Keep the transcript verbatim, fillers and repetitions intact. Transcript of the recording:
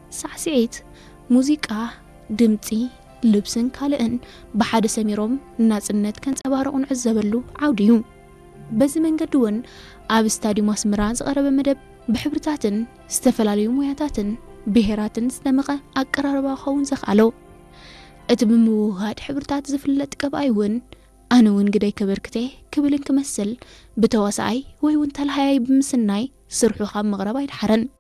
ሳዕስዒት ሙዚቃ ድምጺ ልብስን ካልእን ብሓደ ሰሚሮም ናጽነት ከንጸባረቑን ዕዘበሉ ዓውድዩ በዚ መንገድ እውን ኣብ ስታዲየም ኣስመራ ዝቐረበ መደብ ብሕብርታትን ዝተፈላለዩ ሙያታትን ብሄራትን ዝተመቐ ኣቀራርባ ኸውን ዘኽኣሎ እቲ ብምውህሃድ ሕብርታት ዝፍለጥ ቀብኣይ እውን ኣነ እውን ግደይ ከበርክቴ ክብልን ክመስል ብተወሳኣይ ወይ እውን ተለሃያይ ብምስናይ ስርሑ ካብ መቕረብ ኣይድሓረን